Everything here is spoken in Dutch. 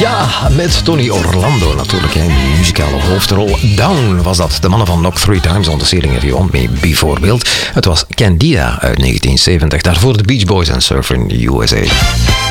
Ja, met Tony Orlando natuurlijk in die muzikale hoofdrol. Down was dat. De mannen van Knock 3 Times on the Ceiling If You Want Me, bijvoorbeeld. Het was Candida uit 1970. Daarvoor de Beach Boys en Surfing USA.